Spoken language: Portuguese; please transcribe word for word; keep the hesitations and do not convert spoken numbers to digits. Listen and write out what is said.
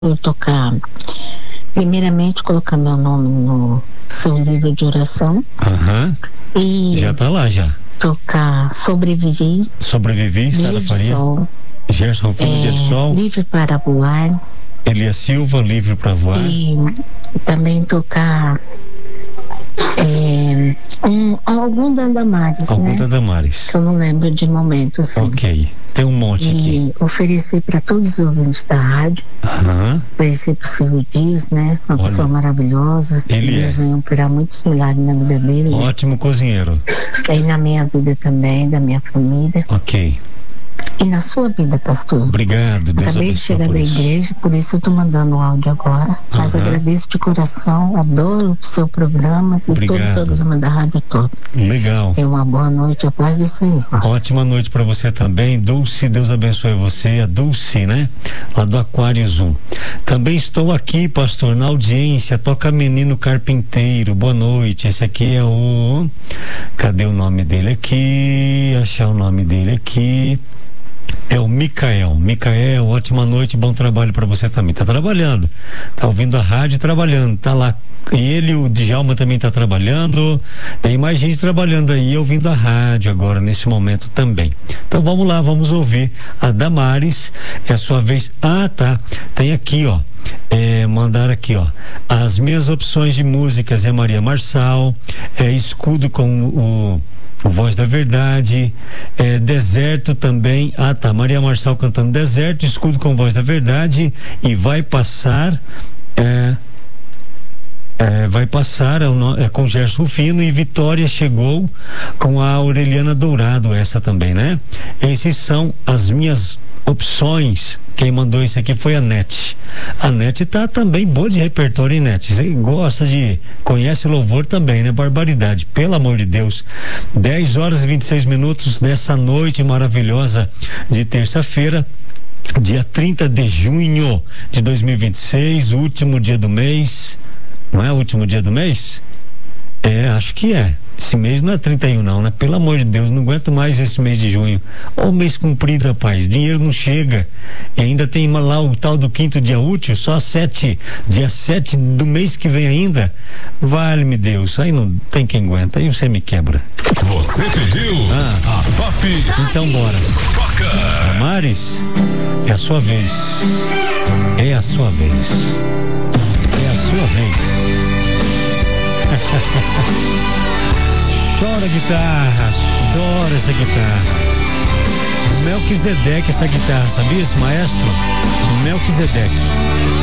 eu tocar, primeiramente colocar meu nome no seu livro de oração. Aham. E já tá lá já. Tocar Sobreviver. Sobreviver, Sara Faria. Sol, Gerson Rufino, é, Dia de Sol. Livre para Voar. Elias Silva, Livre para Voar. E também tocar é, um, algum da Damares, Algum né? da Damares. Que eu não lembro de momento, assim. Ok, tem um monte e aqui. oferecer para todos os ouvintes da rádio. Aham. Oferecer para o Silvio Dias, né? Uma Olha, pessoa maravilhosa. ele Deus é. vai operar muitos milagres na vida dele. Ótimo cozinheiro. E na minha vida também, da minha família. Ok. E na sua vida, pastor. Obrigado, Deus Acabei de chegar por da isso. igreja, por isso eu tô mandando o áudio agora. Mas Aham. agradeço de coração, adoro o seu programa e Obrigado. todo o programa da rádio todo. Legal. Tenha uma boa noite, a paz do Senhor. Ótima noite para você também, Dulce. Deus abençoe você, a Dulce, né? Lá do Aquários um. Também estou aqui, pastor, na audiência. Toca Menino Carpinteiro. Boa noite. Esse aqui é o. Cadê o nome dele aqui? Achar o nome dele aqui. É o Micael. Micael, ótima noite, bom trabalho para você também. Tá trabalhando, tá ouvindo a rádio e trabalhando, tá lá. Ele, o Djalma também tá trabalhando. Tem mais gente trabalhando aí, ouvindo a rádio agora, nesse momento também. Então vamos lá, vamos ouvir a Damares. É a sua vez. Ah, tá. Tem aqui, ó. É, mandar aqui, ó. As minhas opções de músicas é Maria Marçal, é Escudo com o O Voz da Verdade, é, Deserto também. Ah, tá. Maria Marçal cantando Deserto, Escudo com Voz da Verdade e Vai Passar. É, é, vai passar é, é, com Gerson Rufino, e Vitória Chegou com a Aureliana Dourado, essa também, né? Esses são as minhas opções. Quem mandou isso aqui foi a Nete. A Nete tá também boa de repertório, hein, Nete? Você gosta de... conhece louvor também, né? Barbaridade, pelo amor de Deus. dez horas e vinte e seis minutos dessa noite maravilhosa de terça-feira, dia trinta de junho de dois mil e vinte e seis, o último dia do mês. Não é o último dia do mês? É, acho que é. Esse mês não é trinta e um não, né? Pelo amor de Deus, não aguento mais esse mês de junho. Ó, o mês comprido, rapaz. Dinheiro não chega. E ainda tem lá o tal do quinto dia útil, só sete, dia sete do mês que vem ainda. Vale-me Deus. Aí não tem quem aguenta. Aí você me quebra. Você pediu ah. a Top. Então bora. Toca. Damares, é a sua vez. É a sua vez. É a sua vez. Chora guitarra, chora essa guitarra. Melquisedeque essa guitarra, sabia esse maestro? Melquisedeque.